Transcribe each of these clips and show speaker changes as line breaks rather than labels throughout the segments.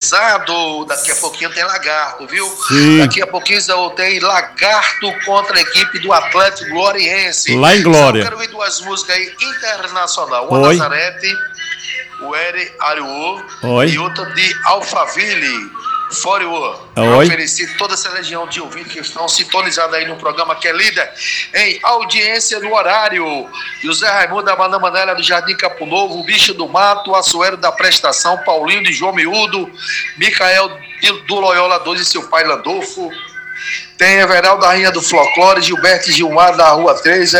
pesado. Daqui a pouquinho tem Lagarto, viu?
Sim.
Daqui a pouquinho tem Lagarto contra a equipe do Atlético Gloriense.
Lá em Glória.
Eu quero ouvir duas músicas aí internacional. Uma Nazarete, o Eri Ariô, e outra de Alphaville. For You, para oferecer toda essa legião de ouvintes que estão sintonizados aí no programa que é líder em audiência no horário. José Raimundo da Banda Manela do Jardim Campo Novo, o Bicho do Mato, Açoeiro da Prestação, Paulinho de João Miúdo, Micael do Loyola 2 e seu pai Landolfo. Tem Everaldo da Rainha do Folclore, Gilberto e Gilmar da Rua 3,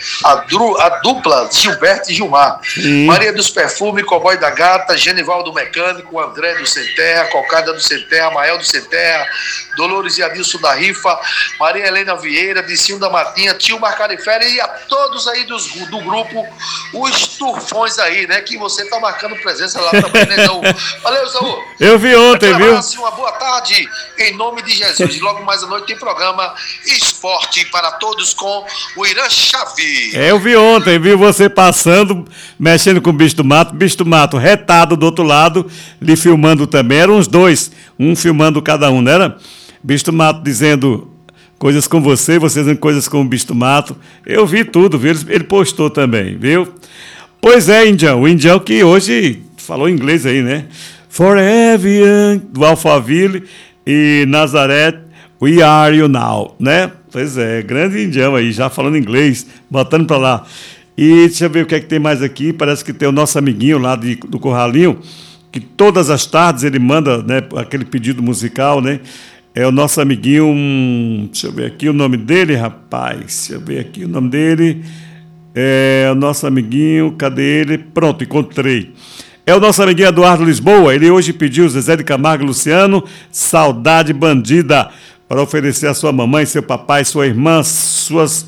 a dupla Gilberto e Gilmar. Maria dos Perfumes, Cowboy da Gata, Genivaldo Mecânico, André do Centerra, Cocada do Centerra, Mael do Centerra, Dolores e Adilson da Rifa, Maria Helena Vieira, Dicinho da Matinha, Tio Marcarifere e a todos aí do grupo, os turfões aí, né? Que você tá marcando presença lá também, né, Zaú? Valeu, Zaú.
Eu vi ontem, viu?
Uma boa tarde, em nome de Jesus. E logo mais à noite tem programa Esporte para Todos com o Irã Xavi.
Eu vi ontem, vi você passando, mexendo com o Bicho do Mato retado do outro lado, lhe filmando também. Eram os dois, um filmando cada um, não era? Bicho do Mato dizendo coisas com você dizendo coisas com o Bicho do Mato. Eu vi tudo, viu? Ele postou também, viu? Pois é, Indião, o Indião que hoje falou inglês aí, né? Forever Young, do Alphaville, e Nazareth, We Are You Now, né? Pois é, grande Indião aí, já falando inglês, botando pra lá. E deixa eu ver o que é que tem mais aqui, parece que tem o nosso amiguinho lá do Corralinho, que todas as tardes ele manda, né, aquele pedido musical, né? É o nosso amiguinho, deixa eu ver aqui o nome dele, rapaz, deixa eu ver aqui o nome dele, é o nosso amiguinho, cadê ele? Pronto, encontrei. É o nosso amiguinho Eduardo Lisboa, ele hoje pediu Zezé de Camargo e Luciano, Saudade Bandida, para oferecer a sua mamãe, seu papai, sua irmã, suas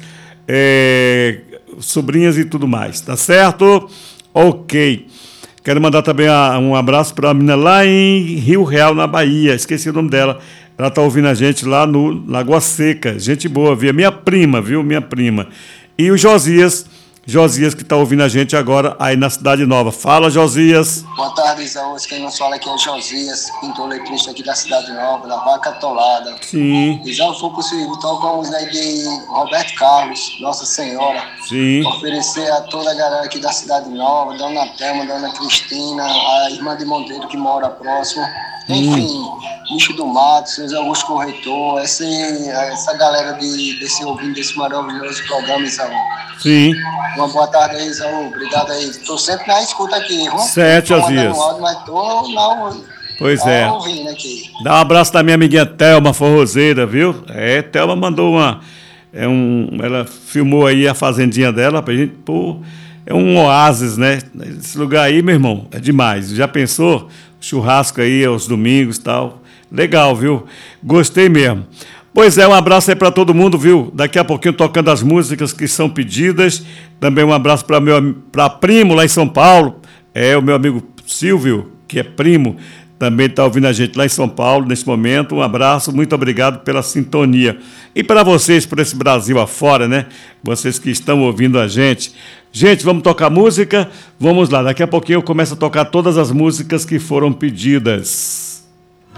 sobrinhas e tudo mais, tá certo? Ok. Quero mandar também um abraço para a menina lá em Rio Real, na Bahia, esqueci o nome dela. Ela está ouvindo a gente lá no Lagoa Seca, gente boa, viu? Minha prima, viu? Minha prima. E o Josias que está ouvindo a gente agora aí na Cidade Nova. Fala, Josias.
Boa tarde, Isaú. Quem nos fala aqui é o Josias, pintor letrista aqui da Cidade Nova, da Vaca Atolada.
Sim.
E já for possível, tocamos aí de Roberto Carlos, Nossa Senhora.
Sim.
Oferecer a toda a galera aqui da Cidade Nova, Dona Thelma, Dona Cristina, a irmã de Monteiro que mora próximo. Enfim, Bicho do Mato, Seus Augusto Corretor, essa galera desse ouvindo desse maravilhoso programa, Isaú.
Sim.
Uma boa tarde aí, Isaú. Obrigado aí. Estou sempre na escuta aqui, viu?
Certo, Josias.
Mas tô
pois é.
ouvindo aqui.
Dá um abraço da minha amiguinha Thelma, forrozeira, viu? Thelma mandou ela filmou aí a fazendinha dela pra gente, pô, é um oásis, né? Esse lugar aí, meu irmão, é demais. Já pensou? Churrasco aí aos domingos e tal. Legal, viu? Gostei mesmo. Pois é, um abraço aí para todo mundo, viu? Daqui a pouquinho tocando as músicas que são pedidas. Também um abraço para primo lá em São Paulo. O meu amigo Silvio, que é primo, também está ouvindo a gente lá em São Paulo nesse momento. Um abraço, muito obrigado pela sintonia. E para vocês, por esse Brasil afora, né? Vocês que estão ouvindo a gente. Gente, vamos tocar música? Vamos lá, daqui a pouquinho eu começo a tocar todas as músicas que foram pedidas.